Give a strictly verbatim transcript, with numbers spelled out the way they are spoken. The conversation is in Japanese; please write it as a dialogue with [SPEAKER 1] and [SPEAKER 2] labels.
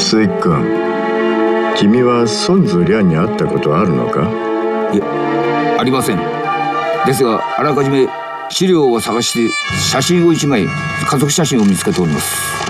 [SPEAKER 1] 鈴木君、君は孫ズリャンに会ったことあるのか？
[SPEAKER 2] いや、ありません。ですが、あらかじめ資料を探して写真をいちまい、家族写真を見つけております。